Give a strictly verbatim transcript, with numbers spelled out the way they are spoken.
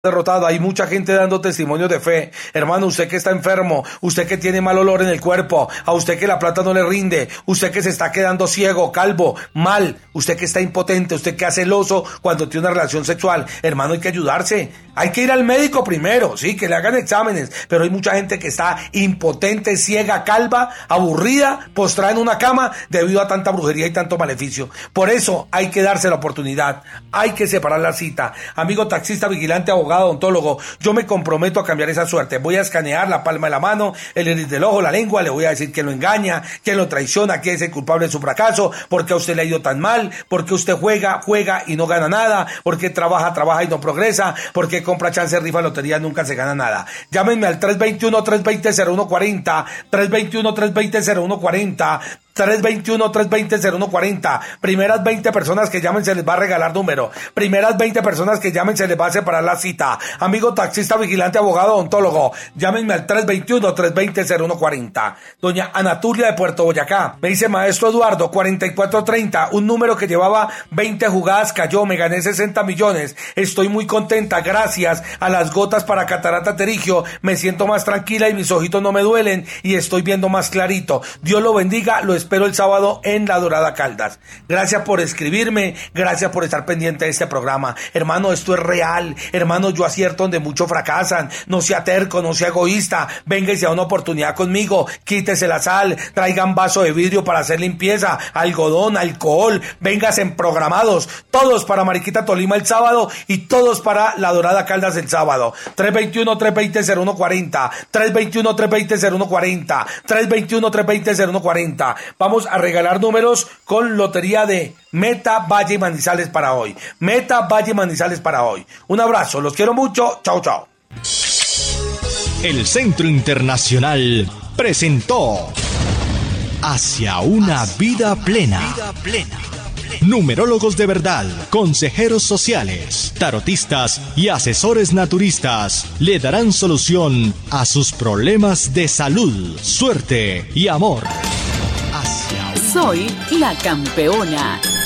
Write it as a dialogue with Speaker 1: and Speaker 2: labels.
Speaker 1: derrotado, hay mucha gente dando testimonio de fe. Hermano, usted que está enfermo, usted que tiene mal olor en el cuerpo, a usted que la plata no le rinde, usted que se está quedando ciego, calvo, mal, usted que está impotente, usted que hace celoso cuando tiene una relación sexual, hermano, hay que ayudarse, hay que ir al médico primero, sí, que le hagan exámenes, pero hay mucha gente que está impotente, ciega, calva, aburrida, postrada en una cama debido a tanta brujería y tanto maleficio. Por eso hay que darse la oportunidad, hay que separar la cita. Amigo taxista, vigilante, abogado, odontólogo, yo me comprometo a cambiar esa suerte. Voy a escanear la palma de la mano, el iris del ojo, la lengua, le voy a decir quién lo engaña, quién lo traiciona, quién es el culpable de su fracaso, por qué a usted le ha ido tan mal, por qué usted juega, juega y no gana nada, por qué trabaja, trabaja y no progresa, por qué compra chance, rifa, lotería, nunca se gana nada. Llámenme al tres dos uno, tres dos cero, cero uno cuatro cero, tres dos uno, tres dos cero, cero uno cuatro cero, tres dos uno, tres dos cero, cero uno cuatro cero. Primeras veinte personas que llamen se les va a regalar número. Primeras veinte personas que llamen se les va a separar la cita. Amigo taxista, vigilante, abogado, odontólogo, llámenme al tres dos uno, tres dos cero, cero uno cuatro cero. Doña Anatulia de Puerto Boyacá me dice: maestro Eduardo, cuarenta y cuatro treinta, un número que llevaba veinte jugadas cayó, me gané sesenta millones. Estoy muy contenta, gracias a las gotas para catarata pterigio me siento más tranquila y mis ojitos no me duelen y estoy viendo más clarito. Dios lo bendiga, lo espero el sábado en La Dorada Caldas. Gracias por escribirme, gracias por estar pendiente de este programa. Hermano, esto es real. Hermano, yo acierto donde muchos fracasan. No sea terco, no sea egoísta. Venga y sea una oportunidad conmigo. Quítese la sal, traigan vaso de vidrio para hacer limpieza, algodón, alcohol. Véngase en programados. Todos para Mariquita Tolima el sábado y todos para La Dorada Caldas el sábado. tres dos uno, tres dos cero, cero uno cuatro cero. tres dos uno, tres dos cero, cero uno cuatro cero. tres dos uno, tres dos cero, cero uno cuatro cero. Vamos a regalar números con lotería de Meta, Valle y Manizales para hoy. Meta, Valle y Manizales para hoy. Un abrazo, los quiero mucho. Chao, chao.
Speaker 2: El Centro Internacional presentó Hacia una vida plena. Numerólogos de verdad, consejeros sociales, tarotistas y asesores naturistas le darán solución a sus problemas de salud, suerte y amor.
Speaker 3: Soy la campeona.